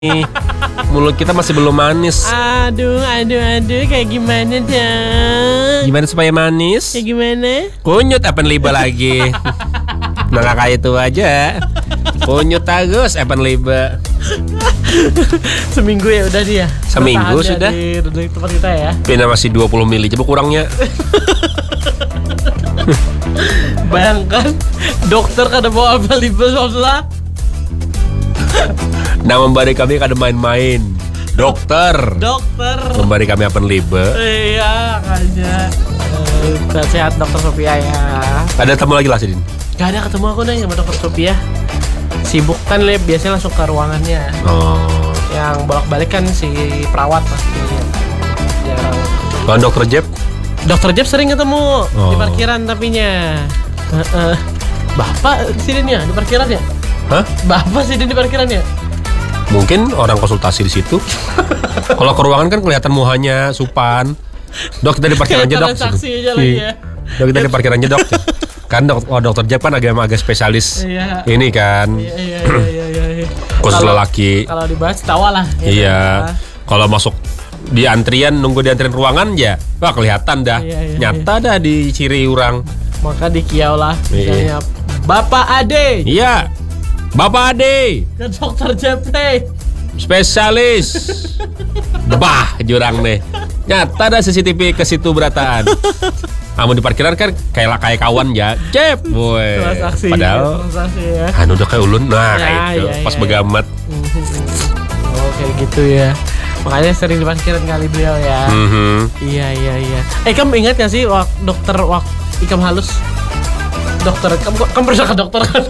Mulut kita masih belum manis. Aduh, kayak gimana dong? Gimana supaya manis? Kayak gimana? Kunyut apa liba lagi? Nah kayak itu aja. Kunyut agus apa liba? Seminggu ya udah dia. Seminggu Bertahan sudah. Di tempat kita ya. Pina masih 20 mili, coba kurangnya. Bayangkan dokter kada bawa apa-apa soalnya. Nah membari kami kada main-main. Dokter membari kami apa liba? Iya kayaknya. Sehat dokter Sophia ya. Ada temu lagi lah Sidin? Gak ada ketemu aku nih sama dokter Sophia. Sibuk kan biasanya langsung ke ruangannya. Oh. Yang bolak-balik kan si perawat pasti. Jarang. Kalau dokter Jeb? Dokter Jeb sering ketemu di parkiran tapinya. Bapak sini ya di parkiran ya? Hah? Bapak sini di parkiran ya? Mungkin orang konsultasi di situ. Kalau ke ruangan kan kelihatan muhanya sopan. Dok kita di parkiran aja dok. Transaksi aja lagi ya. Dok kita di parkiran aja dok. Kan dokter Jeb kan agak spesialis. Iya. Ini kan. Iya. Khusus lelaki. Kalau dibahas tawa lah. Iya. Kalau masuk di antrian nunggu di antrian ruangan ya, wah kelihatan dah. Nyata dah di ciri orang. Maka di kiau lah. Misalnya Bapak Ade. Iya. Bapak Ade. Ke dokter Jeple. Spesialis. Bah, jurang nih. Nyata dah CCTV ke situ berataan. Kamu di parkiran kan kayak kawan ya. Jep, boy. Padahal ya. Anu udah kayak ulun. Nah, kayak itu pas begamat. Oh, kayak gitu ya. Makanya sering di parkiran kali beliau ya. Iya. Kamu ingat gak sih dokter Ikam halus? Dokter, kamu pernah ke dokter kan?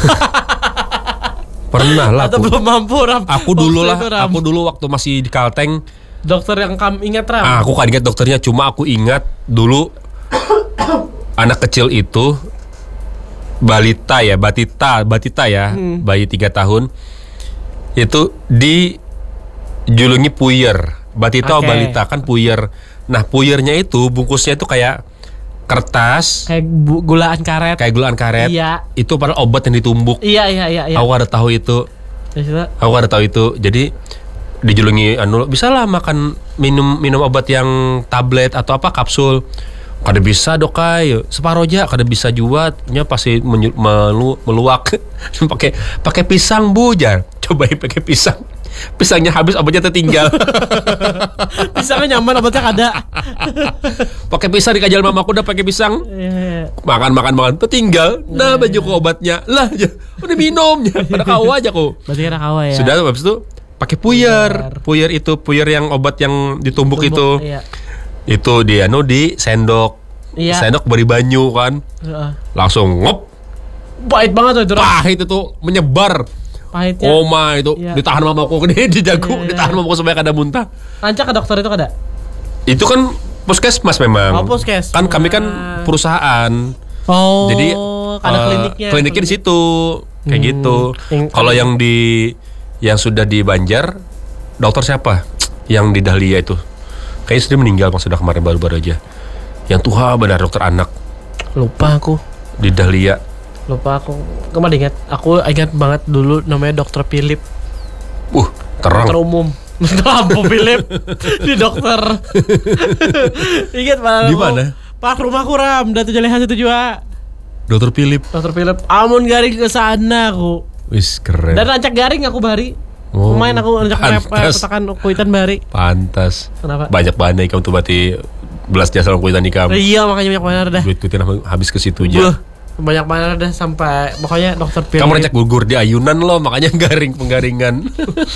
Pernah lah. Atau belum mampu Ram? Aku dulu waktu masih di Kalteng. Dokter yang kamu ingat Ram? Aku kan ingat dokternya, cuma aku ingat dulu anak kecil itu batita ya, bayi 3 tahun itu dijulungi puyer. Batita atau balita kan puyer. Nah puyernya itu bungkusnya itu kayak kertas, kayak gulaan karet. Iya. Itu padahal obat yang ditumbuk. Iya. Aku ada tahu itu. Jadi dijulungi bisa lah makan minum obat yang tablet atau apa kapsul. Kada bisa dok kai, separuh aja kada bisa juatnya pasti meluak. pakai pisang bu jar. Cobain pakai pisang. Pisangnya habis, obatnya tertinggal. Pisangnya nyaman, obatnya kada. Pakai pisang dikajal mamaku udah pakai pisang. Makan tertinggal. Nah baju ku obatnya lah aja. Udah minumnya. Pada kawa aja ku. Berarti kada kawa ya. Sudah habis itu pakai puyer yang obat yang ditumbuk itu. Iya. Itu dia di sendok. Iya. Sendok beri banyu kan. Langsung ngop. Pahit banget tuh itu. Pahit itu menyebar. Pahitnya. Oh my itu ditahan mamaku di jago, ditahan mamaku supaya kada muntah. Rancak ke dokter itu kada? Itu kan puskesmas memang. Oh, puskesmas. Kan kami kan perusahaan. Oh. Jadi ada kliniknya di situ. Kayak gitu. Kalau yang sudah di Banjar, dokter siapa? Yang di Dahlia itu. Kayaknya sudah meninggal pas sudah kemarin baru-baru aja. Yang tua benar dokter anak. Lupa aku. Di Dahlia. Lupa aku. Kemarin ingat. Aku ingat banget dulu namanya dokter Philip. Terang. Dokter umum. Lampu Philip di dokter. Ingat mana? Di mana? Pak rumahku Ram, Datu Jalehan itu juga. Dokter Philip. Amun garing ke sana aku. Wis keren. Dan rancak garing aku bari. Main aku rancak petakan kuitan bari. Pantas. Kenapa? Banyak banget kamu tuh berarti belas jasa kuitan ikam. Iya makanya banyak banget dah. Duit kuitan habis ke situ aja. Banyak banget dah sampai pokoknya dokter Philip. Kamu rancak gugur di ayunan loh, makanya penggaringan.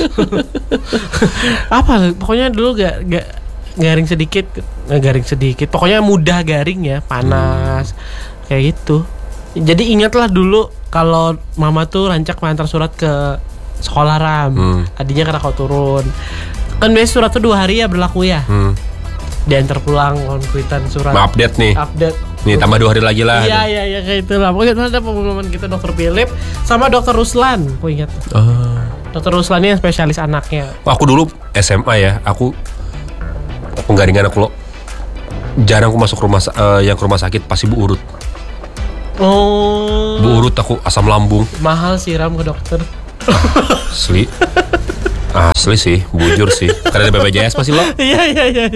Apa? Pokoknya dulu gak garing sedikit. Pokoknya mudah garing ya, panas. Kayak gitu. Jadi ingatlah dulu kalau mama tuh rancak mengantar surat ke sekolah Ram. Adinya karena kau turun. Kan biasanya surat tuh 2 hari ya berlaku ya. Diantar pulang kuitan surat. Update nih. Nih tambah 2 hari lagi lah. Iya kayak itulah. Pokoknya ada pengumuman kita dokter Philip sama dokter Ruslan. Aku ingat. Dokter Ruslan ini yang spesialis anaknya. Aku dulu SMA ya. Aku penggaringan aku jarang aku masuk yang ke rumah sakit pasti Bu Urut. Oh. Bu Urut aku asam lambung. Mahal sih Ram ke dokter. Asli. Asli sih, bujur sih. Karena ada BPJS pasti lo. Iya iya iya.